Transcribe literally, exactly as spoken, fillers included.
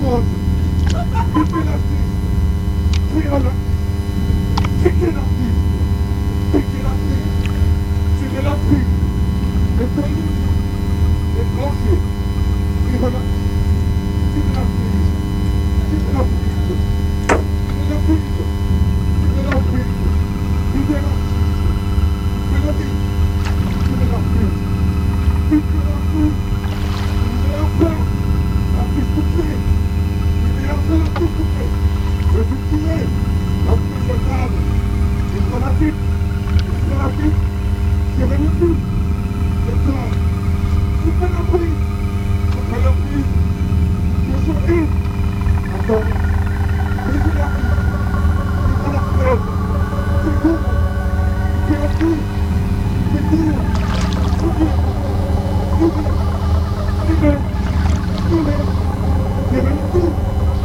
cause. Piquez la fille. Piquez la fille. Piquez la fille. Piquez la fille. Tirez la fille. Et prenez. Et branchez. Tirez la fille. Tirez la fille. Tirez la fille. Tirez la fille. Tirez la fille. Tirez la fille. Tirez la fille. Tirez la fille. Piquez la fille. Tirez la fille. La fille coupée. Tirez la fille, la fille coupée. Je suis tiré. La fille se garde. Tirez la fille. Tirez la fille. Tirez le fille. C'est ça. Coupez la fille. Coupez la fille. Je suis. Attends.